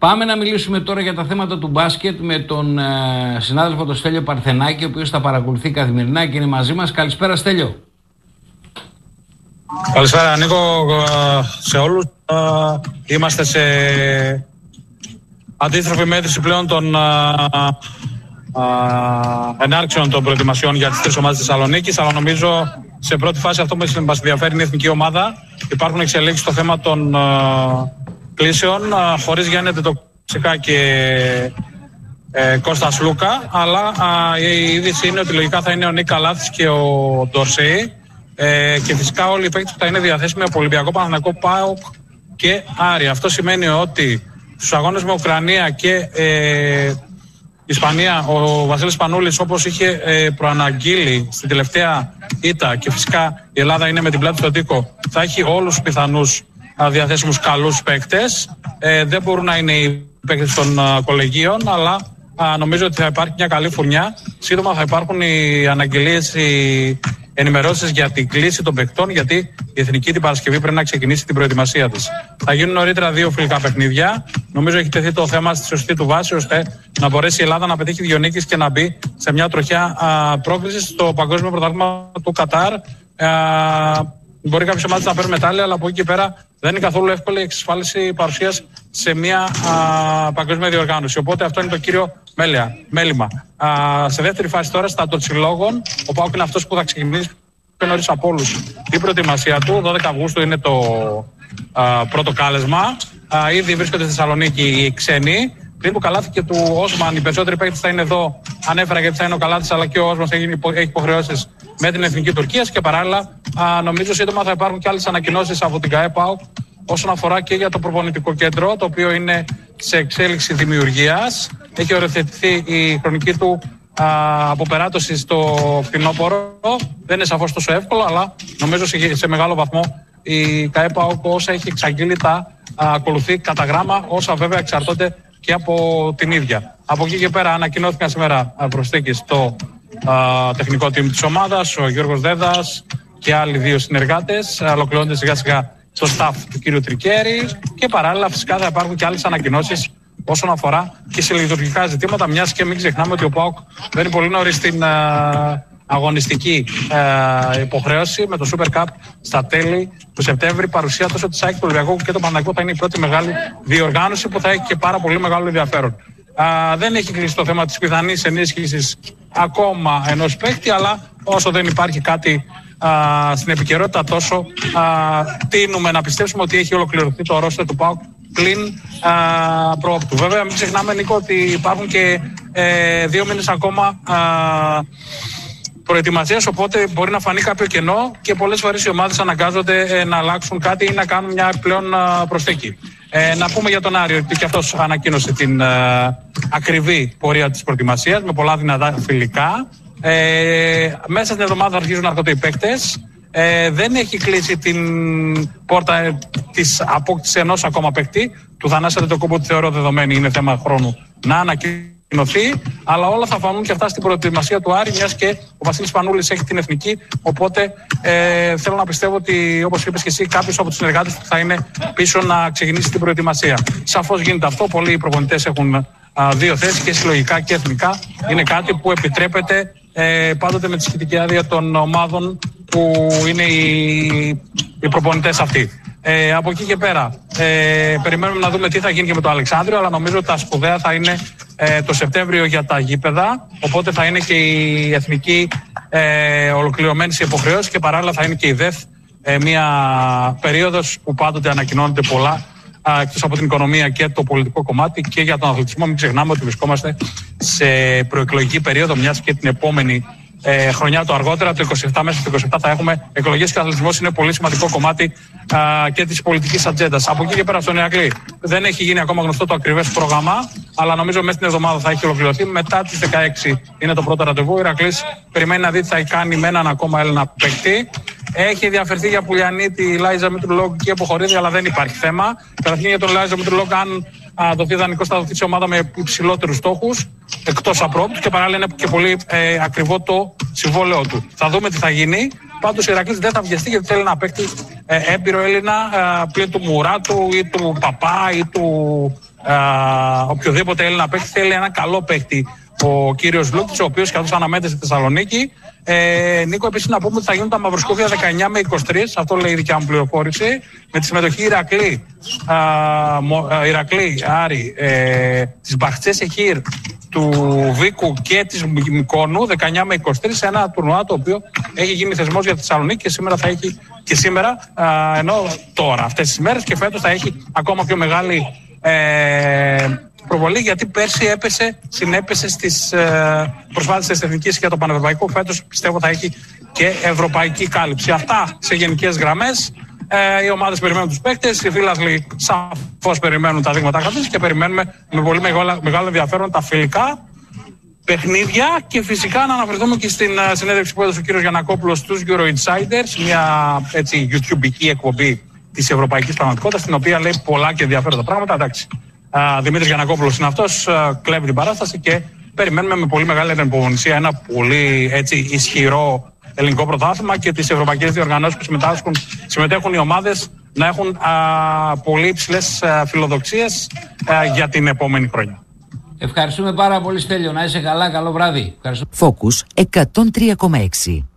Πάμε να μιλήσουμε τώρα για τα θέματα του μπάσκετ με τον συνάδελφο τον Στέλιο Παρθενάκη, ο οποίος τα παρακολουθεί καθημερινά και είναι μαζί μας. Καλησπέρα, Στέλιο. Καλησπέρα, Νίκο, σε όλους. Είμαστε σε αντίστροφη μέτρηση πλέον των ενάρξεων των προετοιμασιών για τις τρεις ομάδες της Θεσσαλονίκης, αλλά νομίζω σε πρώτη φάση αυτό που μας ενδιαφέρει είναι η εθνική ομάδα. Υπάρχουν εξελίξεις στο θέμα των κλήσεων, χωρίς Γιάννη Αντετοκούμπο και Κώστας Λούκα, αλλά η είδηση είναι ότι λογικά θα είναι ο Νίκ Καλάθης και ο Ντορσέι, και φυσικά όλοι οι παίκτες που θα είναι διαθέσιμοι από Ολυμπιακό, Παναθηναϊκό, ΠΑΟΚ και Άρη. Αυτό σημαίνει ότι στους αγώνες με Ουκρανία και Ισπανία, ο Βασίλης Πανούλης, όπως είχε προαναγγείλει στην τελευταία ήττα, και φυσικά η Ελλάδα είναι με την πλάτη στον τοίχο, θα έχει όλους τους πιθανούς διαθέσιμους καλούς παίκτες. Δεν μπορούν να είναι οι παίκτες των κολεγίων, αλλά νομίζω ότι θα υπάρχει μια καλή φουρνιά. Σύντομα θα υπάρχουν οι αναγγελίες, οι ενημερώσεις για την κλήση των παικτών, γιατί η Εθνική την Παρασκευή πρέπει να ξεκινήσει την προετοιμασία της. Θα γίνουν νωρίτερα 2 φιλικά παιχνίδια. Νομίζω έχει τεθεί το θέμα στη σωστή του βάση, ώστε να μπορέσει η Ελλάδα να πετύχει 2 νίκες και να μπει σε μια τροχιά πρόκριση στο Παγκόσμιο Πρωτάθλημα του Κατάρ. Μπορεί κάποιες ομάδες να παίρνουν μετάλλια, αλλά από εκεί και πέρα δεν είναι καθόλου εύκολη η εξασφάλιση παρουσίας σε μια παγκόσμια διοργάνωση. Οπότε αυτό είναι το κύριο μέλημα. Σε δεύτερη φάση τώρα, στα των συλλόγων, ο ΠΑΟΚ είναι αυτός που θα ξεκινήσει πιο νωρίς από όλους την προετοιμασία του. 12 Αυγούστου είναι το πρώτο κάλεσμα. Ήδη βρίσκονται στη Θεσσαλονίκη οι ξένοι. Πριν του Καλάθη και του Όσμαν, οι περισσότεροι παίκτες θα είναι εδώ. Ανέφερα γιατί θα είναι ο Καλάθης, αλλά και ο Όσμαν έχει υποχρεώσεις με την Εθνική Τουρκίας. Και παράλληλα, νομίζω σύντομα θα υπάρχουν και άλλες ανακοινώσεις από την ΚΑΕ-ΠΑΟΚ όσον αφορά και για το προπονητικό κέντρο, το οποίο είναι σε εξέλιξη δημιουργίας. Έχει οριοθετηθεί η χρονική του αποπεράτωση στο φθινόπωρο. Δεν είναι σαφώς τόσο εύκολο, αλλά νομίζω σε μεγάλο βαθμό η ΚΑΕ-ΠΑΟΚ όσα έχει εξαγγείλει τα ακολουθεί κατά γράμμα, όσα βέβαια εξαρτώνται και από την ίδια. Από εκεί και πέρα ανακοινώθηκαν σήμερα προσθήκες στο τεχνικό team της ομάδας, ο Γιώργος Δέδας και άλλοι 2 συνεργάτες. Ολοκληρώνεται σιγά σιγά το staff του κύριου Τρικέρη, και παράλληλα φυσικά θα υπάρχουν και άλλες ανακοινώσεις όσον αφορά και σε λειτουργικά ζητήματα, μιας και μην ξεχνάμε ότι ο ΠΑΟΚ μπαίνει πολύ νωρίς στην αγωνιστική υποχρέωση με το Super Cup στα τέλη του Σεπτέμβρη. Παρουσία τόσο της ΑΕΚ του Ολυμπιακού και του Παναθηναϊκού θα είναι η πρώτη μεγάλη διοργάνωση που θα έχει και πάρα πολύ μεγάλο ενδιαφέρον. Δεν έχει κλείσει το θέμα της πιθανής ενίσχυσης ακόμα ενός παίκτη, αλλά όσο δεν υπάρχει κάτι στην επικαιρότητα, τόσο τείνουμε να πιστέψουμε ότι έχει ολοκληρωθεί το ρόστερ του ΠΑΟΚ πλην προόπτου. Βέβαια, μην ξεχνάμε, Νίκο, ότι υπάρχουν και 2 μήνες ακόμα προετοιμασίας, οπότε μπορεί να φανεί κάποιο κενό και πολλές φορές οι ομάδες αναγκάζονται να αλλάξουν κάτι ή να κάνουν μια επιπλέον προσθήκη. Να πούμε για τον Άριο ότι και αυτός ανακοίνωσε την ακριβή πορεία της προετοιμασίας με πολλά δυνατά φιλικά. Μέσα στην εβδομάδα θα αρχίζουν να έρχονται οι παίκτες. Δεν έχει κλείσει την πόρτα της απόκτησης ενός ακόμα παίκτη, του Θανάση Αντετοκούμπο, που θεωρώ δεδομένη, είναι θέμα χρόνου να ανακοινωθεί, αλλά όλα θα φανούν και αυτά στην προετοιμασία του Άρη, μιας και ο Βασίλης Πανούλης έχει την εθνική. Οπότε θέλω να πιστεύω ότι, όπως είπες και εσύ, κάποιος από τους συνεργάτες θα είναι πίσω να ξεκινήσει την προετοιμασία. Σαφώς γίνεται αυτό. Πολλοί προπονητές έχουν 2 θέσεις, και συλλογικά και εθνικά. Είναι κάτι που επιτρέπεται πάντοτε με τη σχετική άδεια των ομάδων που είναι οι προπονητές αυτοί. Από εκεί και πέρα περιμένουμε να δούμε τι θα γίνει και με το Αλεξάνδριο, αλλά νομίζω ότι τα σπουδαία θα είναι το Σεπτέμβριο για τα γήπεδα, οπότε θα είναι και η εθνική ολοκληρωμένη σε υποχρεώσεις, και παράλληλα θα είναι και η ΔΕΘ, μια περίοδος που πάντοτε ανακοινώνεται πολλά εκτός από την οικονομία και το πολιτικό κομμάτι, και για τον αθλητισμό. Μην ξεχνάμε ότι βρισκόμαστε σε προεκλογική περίοδο, μιας και την επόμενη χρονιά, το αργότερα, το 27, μέσα στο 27 θα έχουμε εκλογές, και ο αθλητισμός είναι πολύ σημαντικό κομμάτι και της πολιτικής ατζέντας. Από εκεί και πέρα στον Ηρακλή δεν έχει γίνει ακόμα γνωστό το ακριβές πρόγραμμα, αλλά νομίζω μέσα στην εβδομάδα θα έχει ολοκληρωθεί. Μετά τις 16 είναι το πρώτο ραντεβού. Ο Ηρακλής περιμένει να δει τι θα κάνει με έναν ακόμα Έλληνα παίκτη. Έχει ενδιαφερθεί για Πουλιανίτη η Λάιζα Μητρουλόγκ και αποχωρήσει, αλλά δεν υπάρχει θέμα. Καταρχήν για τον Λάιζα Μητρουλόγκ, αν δοθεί δανεικός, θα δοθεί σε ομάδα με υψηλότερους στόχους, εκτός απρόπτου, και παράλληλα είναι και πολύ ακριβό το συμβόλαιό του. Θα δούμε τι θα γίνει. Πάντως ο Ηρακλής δεν θα βιαστεί, γιατί θέλει να παίξει έμπειρο Έλληνα πλην του Μουράτου ή του Παπά ή του οποιοδήποτε Έλληνα παίκτη. Θέλει ένα καλό παίκτη ο κύριος Λούκτης, ο οποίος καθώς αναμένεται στη Θεσσαλονίκη. Νίκο, επίσης να πούμε ότι θα γίνουν τα Μαυροσκόπια 19 με 23, αυτό λέει η δικιά μου πληροφόρηση, με τη συμμετοχή Ηρακλή, Άρη, της Μπαχτσές Εχήρ, του Βίκου και της Μικόνου, 19 με 23, σε ένα τουρνουά το οποίο έχει γίνει θεσμός για τη Θεσσαλονίκη και σήμερα θα έχει, ενώ τώρα αυτές τις μέρες, και φέτος θα έχει ακόμα πιο μεγάλη προβολή, γιατί πέρσι συνέπεσε στις προσπάθειες της Εθνικής για το Πανευρωπαϊκό. Φέτος πιστεύω θα έχει και ευρωπαϊκή κάλυψη. Αυτά σε γενικές γραμμές. Οι ομάδες περιμένουν τους παίκτες, οι φίλαθλοι σαφώς περιμένουν τα δείγματα χαρτής και περιμένουμε με πολύ μεγάλο ενδιαφέρον τα φιλικά παιχνίδια. Και φυσικά να αναφερθούμε και στην συνέντευξη που έδωσε ο κύριος Γιαννακόπουλος στους Euro Insiders, μια έτσι YouTubeική εκπομπή της ευρωπαϊκής πραγματικότητας, στην οποία λέει πολλά και ενδιαφέροντα πράγματα. Εντάξει, Δημήτρης Γιαννακόπουλος είναι αυτός, κλέβει την παράσταση και περιμένουμε με πολύ μεγάλη ανυπομονησία ένα πολύ έτσι ισχυρό ελληνικό πρωτάθλημα και τις ευρωπαϊκές διοργανώσεις που συμμετέχουν οι ομάδες να έχουν πολύ υψηλές φιλοδοξίες για την επόμενη χρονιά. Ευχαριστούμε πάρα πολύ, Στέλιο. Να είσαι καλά, καλό βράδυ. Focus 103,6.